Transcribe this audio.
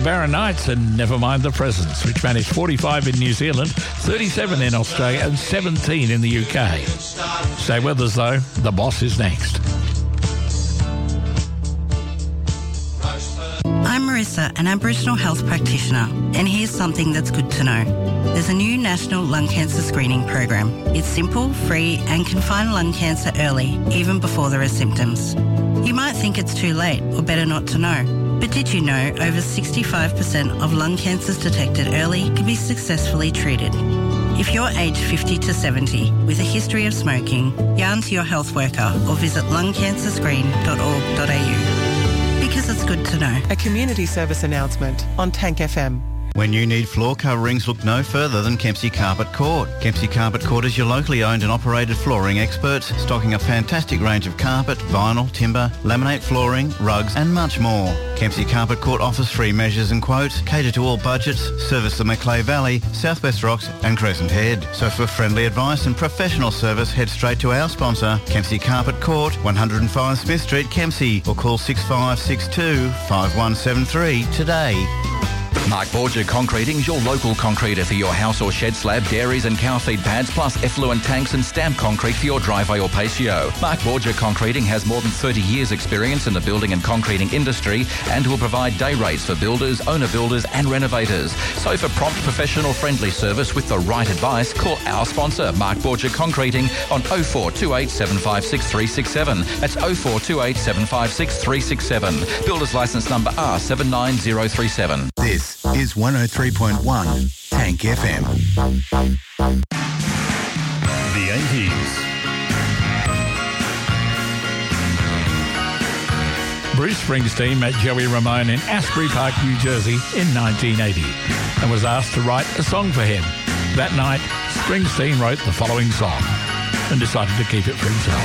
The Barron Knights and Never Mind the Presents, which managed 45 in New Zealand, 37 in Australia and 17 in the UK. Stay with us though, The Boss is next. I'm Marissa, an Aboriginal health practitioner, and here's something that's good to know. There's a new national lung cancer screening program. It's simple, free, and can find lung cancer early, even before there are symptoms. You might think it's too late or better not to know, but did you know over 65% of lung cancers detected early can be successfully treated? If you're aged 50 to 70 with a history of smoking, yarn to your health worker or visit lungcancerscreen.org.au. Because it's good to know. A community service announcement on Tank FM. When you need floor coverings, look no further than Kempsey Carpet Court. Kempsey Carpet Court is your locally owned and operated flooring experts, stocking a fantastic range of carpet, vinyl, timber, laminate flooring, rugs and much more. Kempsey Carpet Court offers free measures and quotes, cater to all budgets, service the Macleay Valley, Southwest Rocks and Crescent Head. So for friendly advice and professional service, head straight to our sponsor, Kempsey Carpet Court, 105 Smith Street, Kempsey, or call 6562 5173 today. Mark Borgia Concreting is your local concreter for your house or shed slab, dairies and cow feed pads, plus effluent tanks and stamped concrete for your driveway or patio. Mark Borgia Concreting has more than 30 years experience in the building and concreting industry and will provide day rates for builders, owner builders and renovators. So for prompt, professional, friendly service with the right advice, call our sponsor, Mark Borgia Concreting, on 0428 756 367. That's 0428 756 367. Builder's licence number R79037. This is 103.1 Tank FM. The 80s. Bruce Springsteen met Joey Ramone in Asbury Park, New Jersey in 1980 and was asked to write a song for him. That night, Springsteen wrote the following song and decided to keep it for himself.